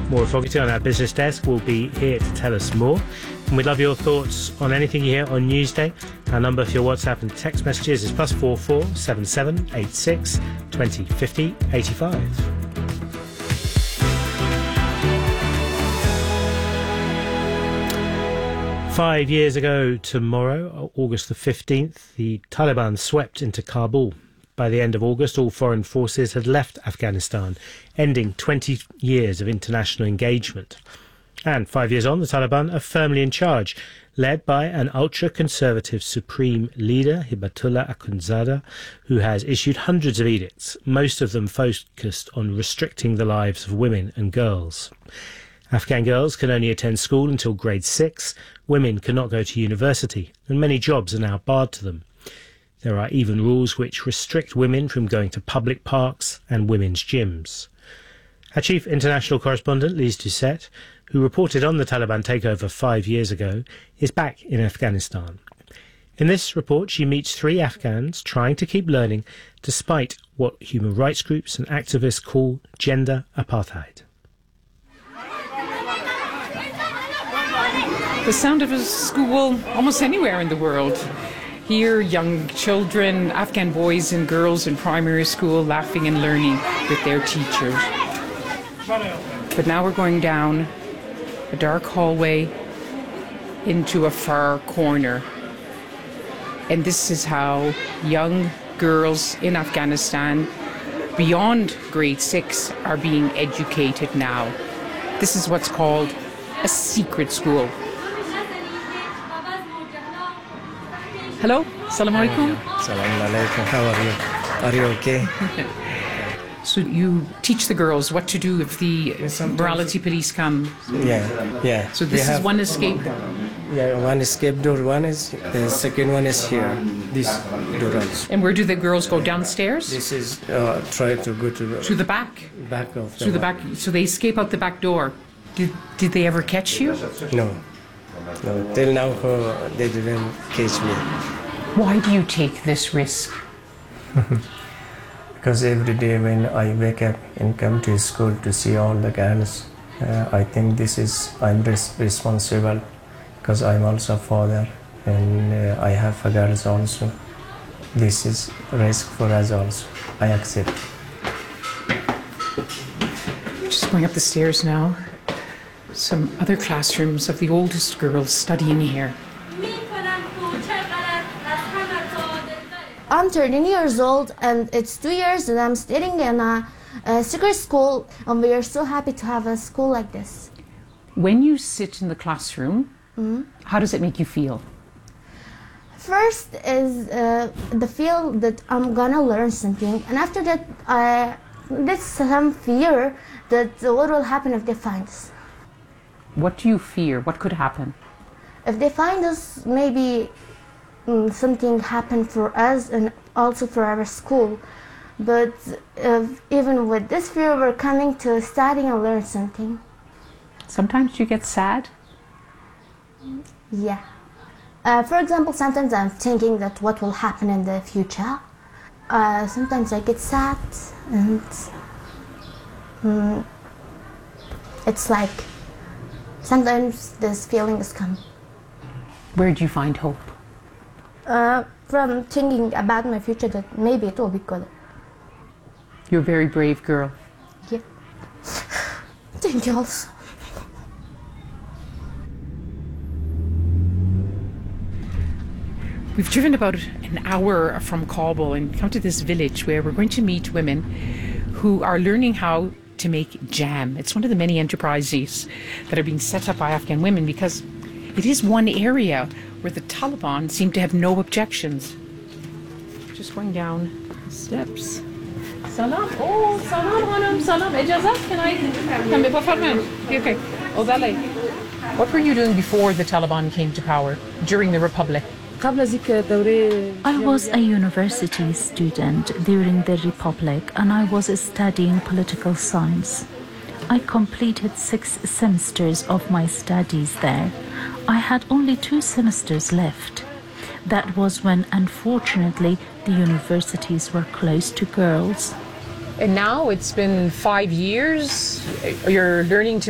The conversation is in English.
Maura Fogarty on our business desk will be here to tell us more. And we'd love your thoughts on anything you hear on Newsday. Our number for your WhatsApp and text messages is +44 77 86 20 50 85. Five years ago tomorrow, August the 15th, the Taliban swept into Kabul. By the end of August, all foreign forces had left Afghanistan, ending 20 years of international engagement. And 5 years on, the Taliban are firmly in charge, led by an ultra-conservative supreme leader, Hibatullah Akhundzada, who has issued hundreds of edicts, most of them focused on restricting the lives of women and girls. Afghan girls can only attend school until grade 6, women cannot go to university, and many jobs are now barred to them. There are even rules which restrict women from going to public parks and women's gyms. Our chief international correspondent, Lise Doucette, who reported on the Taliban takeover 5 years ago, is back in Afghanistan. In this report, she meets 3 Afghans trying to keep learning despite what human rights groups and activists call gender apartheid. The sound of a school almost anywhere in the world. Here, young children, Afghan boys and girls in primary school laughing and learning with their teachers. But now we're going down a dark hallway into a far corner. And this is how young girls in Afghanistan beyond grade 6 are being educated now. This is what's called a secret school. Hello, Assalamu alaikum. Assalamu alaikum. How are you? Are you okay? So you teach the girls what to do if the morality police come? Yeah. So this is one escape? Yeah, one escape door. The second one is here. This door also. And where do the girls go? Downstairs? This is try to go to the back? Back of Through the back. So they escape out the back door. Did they ever catch you? No. Till now they didn't catch me. Why do you take this risk? Because every day when I wake up and come to school to see all the girls, I think I'm responsible because I'm also a father and I have girls also. This is risk for us also. I accept. Just going up the stairs now. Some other classrooms of the oldest girls studying here. I'm 13 years old and it's 2 years that I'm studying in a secret school, and we are so happy to have a school like this. When you sit in the classroom, how does it make you feel? First is the feel that I'm gonna learn something, and after that there's some fear that what will happen if they find us. What do you fear? What could happen? If they find us, maybe something happened for us and also for our school. But even with this fear, we're coming to study and learn something. Sometimes you get sad? Yeah. For example, sometimes I'm thinking that what will happen in the future. Sometimes I get sad and it's like sometimes this feelings come. Where do you find hope? From thinking about my future, that maybe it will be good. You're a very brave girl. Yeah. Thank you also. We've driven about an hour from Kabul and come to this village where we're going to meet women who are learning how to make jam. It's one of the many enterprises that are being set up by Afghan women because it is one area where the Taliban seem to have no objections. Just going down the steps. Salam. Oh, salam, hanım. Salam. Ijazat. Can I come in? Okay. Oh, valet. What were you doing before the Taliban came to power, during the Republic? I was a university student during the Republic and I was studying political science. I completed 6 semesters of my studies there. I had only 2 semesters left. That was when, unfortunately, the universities were closed to girls. And now it's been 5 years. You're learning to